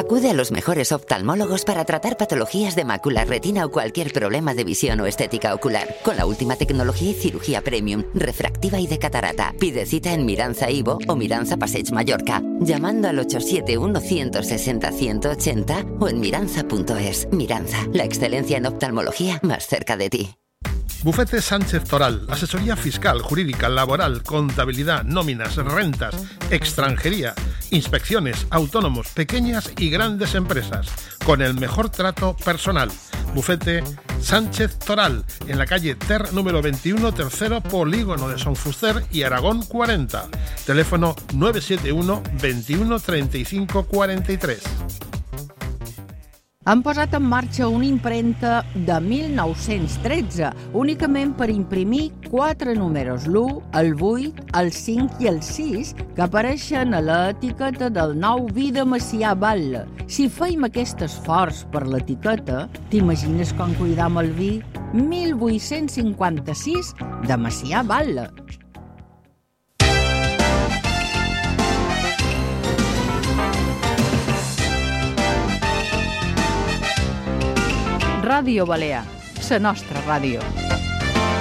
Acude a los mejores oftalmólogos para tratar patologías de mácula, retina o cualquier problema de visión o estética ocular. Con la última tecnología y cirugía premium, refractiva y de catarata. Pide cita en Miranza Ivo o Miranza Passeig Mallorca, llamando al 871-160-180 o en miranza.es. Miranza, la excelencia en oftalmología más cerca de ti. Bufete Sánchez Toral, asesoría fiscal, jurídica, laboral, contabilidad, nóminas, rentas, extranjería, inspecciones, autónomos, pequeñas y grandes empresas, con el mejor trato personal. Bufete Sánchez Toral, en la calle Ter número 21, tercero polígono de Son Fuster y Aragón 40. Teléfono 971 21 35 43. Han posat en marxa una imprenta de 1913, únicament per imprimir 4 números, l'1, el 8, el 5 i el 6, que apareixen a l'etiqueta del nou vi de Macià Batlle. Si feim aquest esforç per l'etiqueta, t'imagines com cuidam el vi 1856 de Macià Batlle. Ràdio Balear, la nostra ràdio.